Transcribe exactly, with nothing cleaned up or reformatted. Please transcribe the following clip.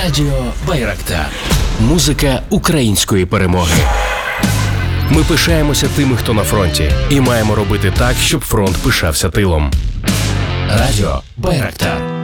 Радіо Байрактар. Музика української перемоги. Ми пишаємося тими, хто на фронті, і маємо робити так, щоб фронт пишався тилом. Радіо Байрактар.